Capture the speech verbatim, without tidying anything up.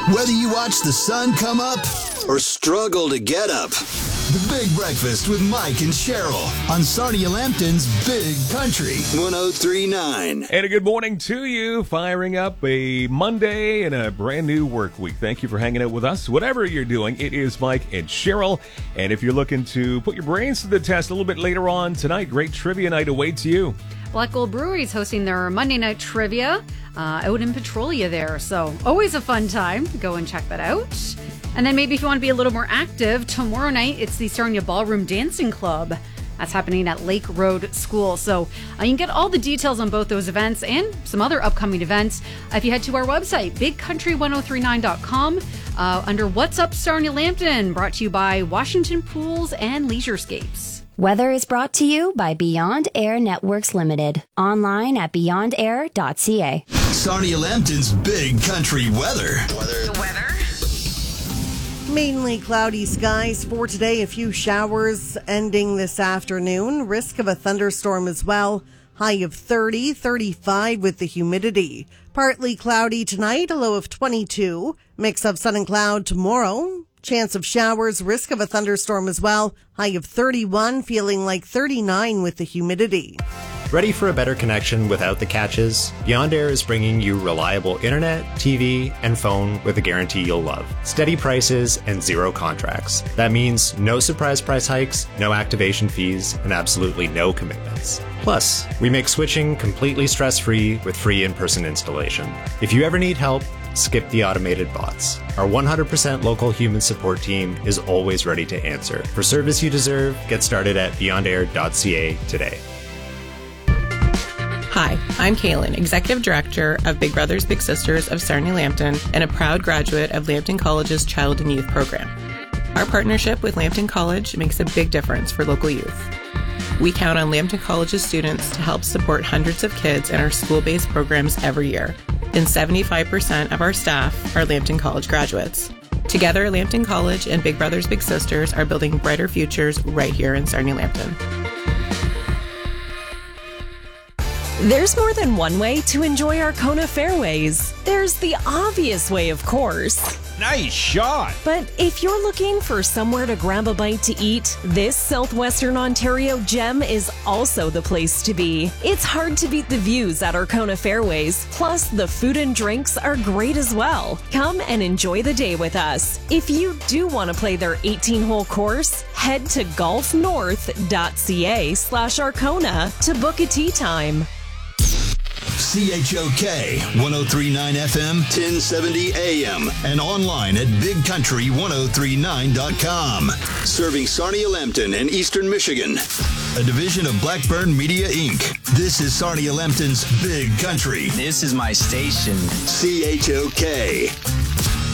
Whether you watch the sun come up or struggle to get up. The Big Breakfast with Mike and Cheryl on Sarnia Lambton's Big Country one oh three point nine. And a good morning to you. Firing up a Monday and a brand new work week. Thank you for hanging out with us. Whatever you're doing, it is Mike and Cheryl. And if you're looking to put your brains to the test a little bit later on tonight, great trivia night awaits you. Black Gold Brewery is hosting their Monday night trivia uh, out in Petrolia there. So always a fun time. Go and check that out. And then maybe if you want to be a little more active, tomorrow night it's the Sarnia Ballroom Dancing Club. That's happening at Lake Road School. So uh, you can get all the details on both those events and some other upcoming events uh, if you head to our website, big country ten thirty-nine dot com, uh, under What's Up Sarnia Lambton, brought to you by Washington Pools and Leisurescapes. Weather is brought to you by Beyond Air Networks Limited. Online at beyond air dot c a. Sarnia Lambton's Big Country weather. Weather. The weather. Mainly cloudy skies for today. A few showers ending this afternoon. Risk of a thunderstorm as well. High of thirty, thirty-five with the humidity. Partly cloudy tonight, a low of twenty-two. Mix of sun and cloud tomorrow. Chance of showers, risk of a thunderstorm as well. High of thirty-one, feeling like thirty-nine with the humidity. Ready for a better connection without the catches? Beyond Air is bringing you reliable internet, T V, and phone with a guarantee you'll love. Steady prices and zero contracts. That means no surprise price hikes, no activation fees, and absolutely no commitments. Plus, we make switching completely stress-free with free in-person installation. If you ever need help, skip the automated bots. Our one hundred percent local human support team is always ready to answer. For service you deserve, get started at beyond air dot c a today. Hi, I'm Kaylin, Executive Director of Big Brothers Big Sisters of Sarnia Lambton and a proud graduate of Lambton College's Child and Youth Program. Our partnership with Lambton College makes a big difference for local youth. We count on Lambton College's students to help support hundreds of kids in our school-based programs every year, and seventy-five percent of our staff are Lambton College graduates. Together, Lambton College and Big Brothers Big Sisters are building brighter futures right here in Sarnia Lambton. There's more than one way to enjoy Arkona Fairways. There's the obvious way, of course. Nice shot! But if you're looking for somewhere to grab a bite to eat, this Southwestern Ontario gem is also the place to be. It's hard to beat the views at Arkona Fairways, plus the food and drinks are great as well. Come and enjoy the day with us. If you do want to play their eighteen-hole course, head to golf north dot c a slash Arkona to book a tee time. C H O K one oh three point nine F M, ten seventy A M, and online at big country ten thirty-nine dot com. Serving Sarnia Lambton and Eastern Michigan. A division of Blackburn Media Incorporated. This is Sarnia Lambton's Big Country. This is my station. C H O K.